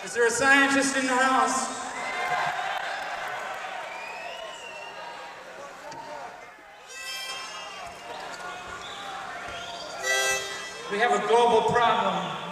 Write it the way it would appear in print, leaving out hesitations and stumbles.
Is there a scientist in the house? We have a global problem.